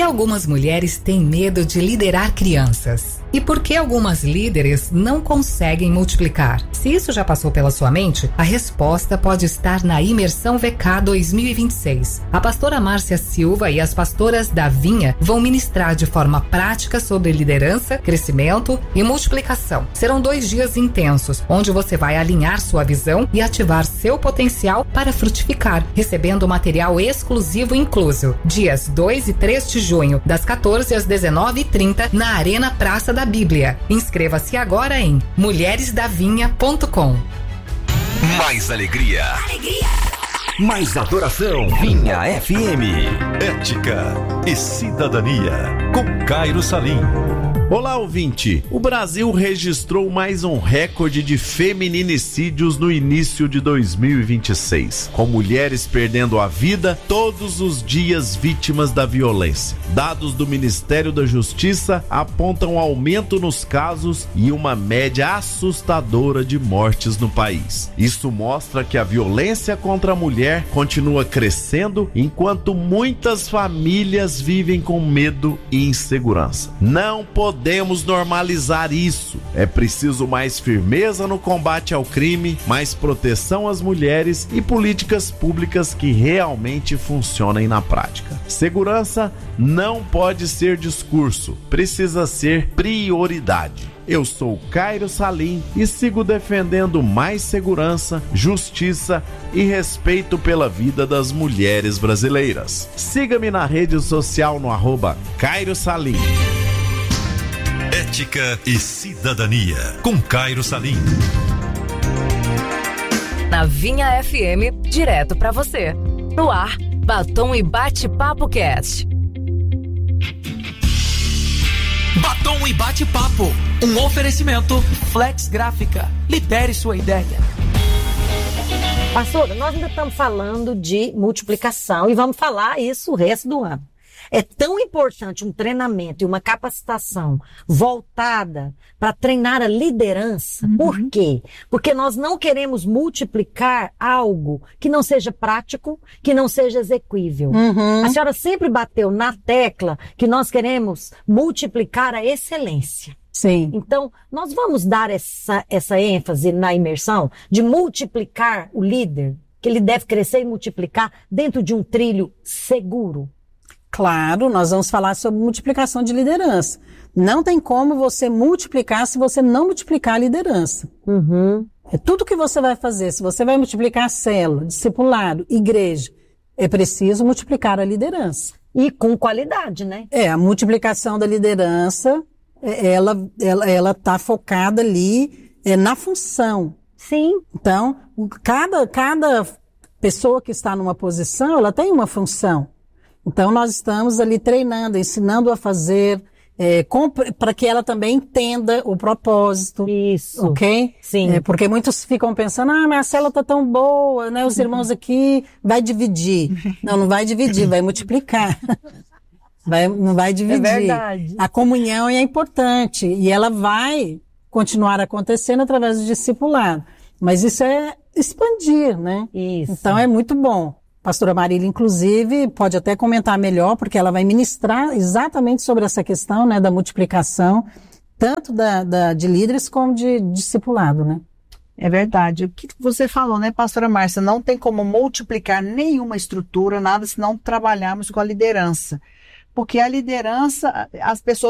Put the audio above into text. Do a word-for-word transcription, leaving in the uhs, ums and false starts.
que algumas mulheres têm medo de liderar crianças? E por que algumas líderes não conseguem multiplicar? Se isso já passou pela sua mente, a resposta pode estar na Imersão V K dois mil e vinte e seis. A pastora Márcia Silva e as pastoras da Vinha vão ministrar de forma prática sobre liderança, crescimento e multiplicação. Serão dois dias intensos, onde você vai alinhar sua visão e ativar seu potencial para frutificar, recebendo material exclusivo incluso. Dias dois e três de junho, das quatorze às dezenove e trinta, na Arena Praça da Bíblia. Inscreva-se agora em mulheres da vinha ponto com. Mais alegria. Alegria. Mais adoração. Vinha F M. Ética e cidadania. Com Cairo Salim. Olá, ouvinte! O Brasil registrou mais um recorde de feminicídios no início de dois mil e vinte e seis, com mulheres perdendo a vida todos os dias vítimas da violência. Dados do Ministério da Justiça apontam aumento nos casos e uma média assustadora de mortes no país. Isso mostra que a violência contra a mulher continua crescendo, enquanto muitas famílias vivem com medo e insegurança. Não podemos Podemos normalizar isso. É preciso mais firmeza no combate ao crime, mais proteção às mulheres e políticas públicas que realmente funcionem na prática. Segurança não pode ser discurso, precisa ser prioridade. Eu sou Cairo Salim e sigo defendendo mais segurança, justiça e respeito pela vida das mulheres brasileiras. Siga-me na rede social no arroba Cairo Salim. Ética e cidadania, com Cairo Salim. Na Vinha F M, direto pra você. No ar, Batom e Bate-Papo Cast. Batom e Bate-Papo, um oferecimento Flex Gráfica. Libere sua ideia. Pastora, nós ainda estamos falando de multiplicação e vamos falar isso o resto do ano. É tão importante um treinamento e uma capacitação voltada para treinar a liderança. Uhum. Por quê? Porque nós não queremos multiplicar algo que não seja prático, que não seja execuível. Uhum. A senhora sempre bateu na tecla que nós queremos multiplicar a excelência. Sim. Então, nós vamos dar essa, essa ênfase na imersão de multiplicar o líder, que ele deve crescer e multiplicar dentro de um trilho seguro. Claro, nós vamos falar sobre multiplicação de liderança. Não tem como você multiplicar se você não multiplicar a liderança. Uhum. É tudo que você vai fazer. Se você vai multiplicar a célula, discipulado, igreja, é preciso multiplicar a liderança. E com qualidade, né? É, a multiplicação da liderança, ela ela ela tá focada ali é, na função. Sim. Então, cada, cada pessoa que está numa posição, ela tem uma função. Então, nós estamos ali treinando, ensinando a fazer, é, para que ela também entenda o propósito. Isso. Ok? Sim. É, porque muitos ficam pensando, ah, mas a célula tá tão boa, né? Os irmãos aqui vai dividir. Não, não vai dividir, vai multiplicar. Vai, não vai dividir. É verdade. A comunhão é importante e ela vai continuar acontecendo através do discipulado. Mas isso é expandir, né? Isso. Então, é muito bom. Pastora Marília, inclusive, pode até comentar melhor, porque ela vai ministrar exatamente sobre essa questão, né, da multiplicação, tanto da, da, de líderes como de discipulado, né? É verdade. O que você falou, né, pastora Márcia? Não tem como multiplicar nenhuma estrutura, nada, se não trabalharmos com a liderança. Porque a liderança, as pessoas